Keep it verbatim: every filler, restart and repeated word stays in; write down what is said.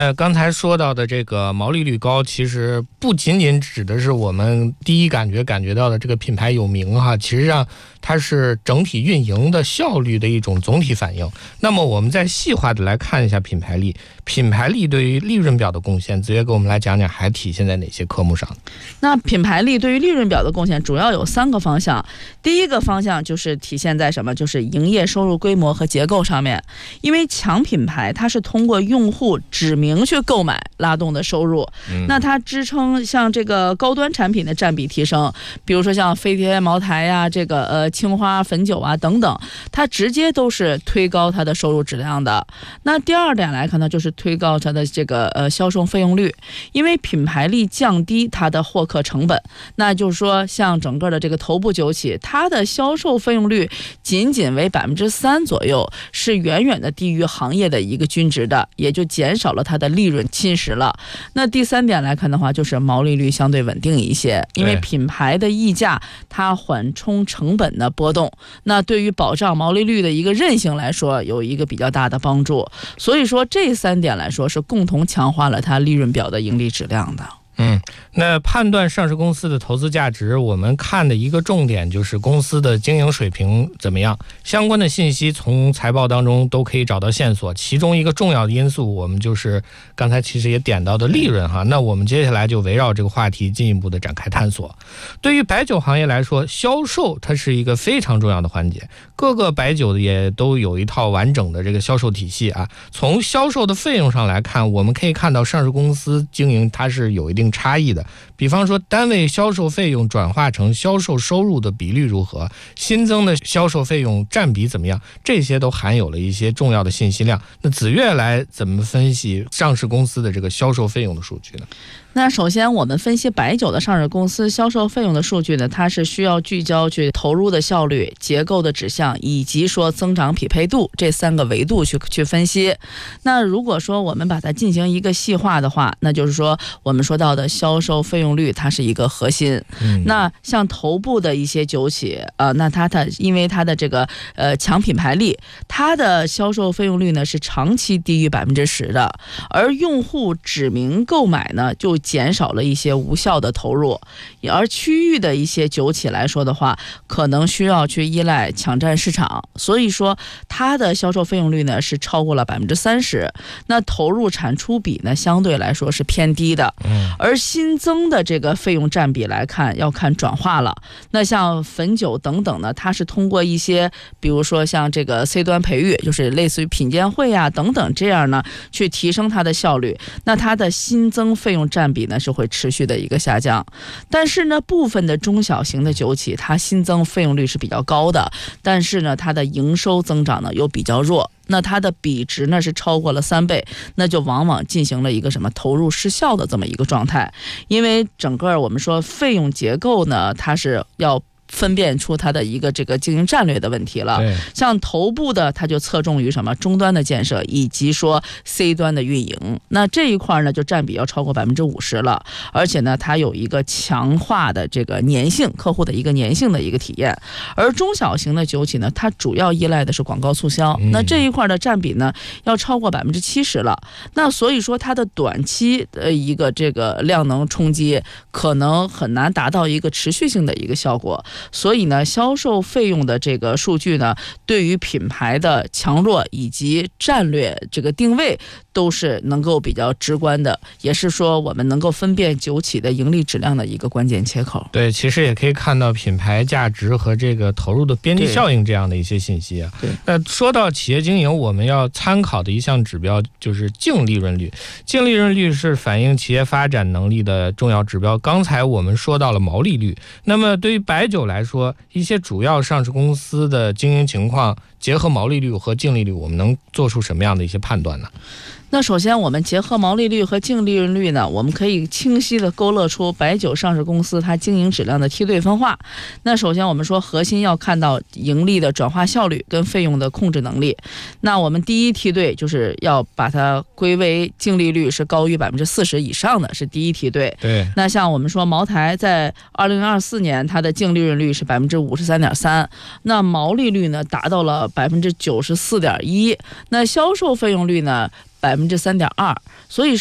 呃，刚才说到的这个毛利率高，其实不仅仅指的是我们第一感觉感觉到的这个品牌有名哈，其实上它是整体运营的效率的一种总体反应。那么我们再细化的来看一下品牌力，品牌力对于利润表的贡献，子越给我们来讲讲还体现在哪些科目上？ 那品牌力对于利润表的贡献主要有三个方向。第一个方向就是体现在什么？就是营业收入规模和结构上面。因为强品牌它是通过用户指名去购买拉动的收入，嗯、那它支撑像这个高端产品的占比提升，比如说像飞天茅台呀、这个呃青花汾酒啊等等，它直接都是推高它的收入质量的。那第二点来看呢，就是推高它的这个呃销售费用率，因为品牌力降低它的获客成本，那就是说像整个的这个头部酒企，它的销售费用率仅仅为百分之三左右，是远远的低于行业的一个均值的，也就减少了它的利润侵蚀了。那第三点来看的话，就是毛利率相对稳定一些，因为品牌的溢价它缓冲成本的波动，那对于保障毛利率的一个韧性来说有一个比较大的帮助。所以说这三点来说是共同强化了它利润表的盈利质量的。 嗯，那判断上市公司的投资价值，我们看的一个重点就是公司的经营水平怎么样，相关的信息从财报当中都可以找到线索，其中一个重要的因素我们就是刚才其实也点到的利润哈。那我们接下来就围绕这个话题进一步的展开探索。对于白酒行业来说，销售它是一个非常重要的环节，各个白酒也都有一套完整的这个销售体系啊。从销售的费用上来看，我们可以看到上市公司经营它是有一定差异的，比方说单位销售费用转化成销售收入的比率如何，新增的销售费用占比怎么样，这些都含有了一些重要的信息量。那子越来怎么分析上市公司的这个销售费用的数据呢？ 那首先我们分析白酒的上市公司销售费用的数据呢，它是需要聚焦去投入的效率、结构的指向以及说增长匹配度这三个维度去去分析。那如果说我们把它进行一个细化的话，那就是说我们说到的销售费用率它是一个核心。嗯、那像头部的一些酒企呃，那它它因为它的这个呃强品牌力，它的销售费用率呢是长期低于百分之十的，而用户指名购买呢就减少了一些无效的投入，而区域的一些酒企来说的话，可能需要去依赖抢占市场，所以说它的销售费用率呢是超过了百分之三十，那投入产出比呢相对来说是偏低的，而新增的这个费用占比来看，要看转化了。那像汾酒等等呢，它是通过一些，比如说像这个 C 端培育，就是类似于品鉴会呀、啊、等等这样呢，去提升它的效率，那它的新增费用占比呢是会持续的一个下降。但是呢，部分的中小型的酒企，它新增费用率是比较高的，但是呢，它的营收增长呢又比较弱。那它的比值呢是超过了三倍，那就往往进行了一个什么投入失效的这么一个状态。因为整个我们说费用结构呢，它是要分辨出它的一个这个经营战略的问题了。像头部的它就侧重于什么终端的建设以及说 C 端的运营，那这一块呢就占比要超过百分之五十了，而且呢它有一个强化的这个粘性，客户的一个粘性的一个体验。而中小型的酒企呢，它主要依赖的是广告促销，嗯、那这一块的占比呢要超过百分之七十了。那所以说它的短期的一个这个量能冲击可能很难达到一个持续性的一个效果。所以呢，销售费用的这个数据呢，对于品牌的强弱以及战略这个定位都是能够比较直观的，也是说我们能够分辨酒企的盈利质量的一个关键切口。 对，其实也可以看到品牌价值和这个投入的边际效应这样的一些信息啊。 对。 那说到企业经营，我们要参考的一项指标就是净利润率。净利润率是反映企业发展能力的重要指标。刚才我们说到了毛利率，那么对于白酒来说，一些主要上市公司的经营情况，结合毛利率和净利率，我们能做出什么样的一些判断呢？ 那首先我们结合毛利率和净利润率呢，我们可以清晰的勾勒出白酒上市公司它经营质量的梯队分化。那首先我们说核心要看到盈利的转化效率跟费用的控制能力。那我们第一梯队就是要把它归为净利率是高于百分之四十以上的，是第一梯队。 对。 那像我们说茅台在二零二四年它的净利润率是百分之五十三点三，那毛利率呢达到了百分之九十四点一，那销售费用率呢百分之三点二，所以